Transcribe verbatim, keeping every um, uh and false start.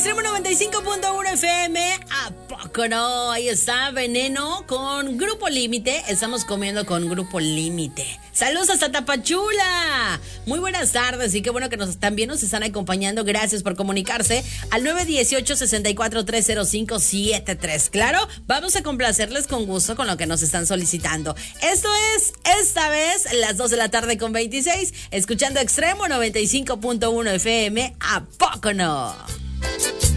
Extremo noventa y cinco punto uno F M. ¿A poco no? Ahí está Veneno con Grupo Límite. Estamos comiendo con Grupo Límite. Saludos hasta Tapachula. Muy buenas tardes y qué bueno que nos también nos están acompañando. Gracias por comunicarse al nueve uno ocho, seis cuatro tres cero cinco siete tres. Claro, vamos a complacerles con gusto con lo que nos están solicitando. Esto es, esta vez, las dos de la tarde con veintiséis, escuchando Extremo noventa y cinco punto uno F M. ¿A poco no?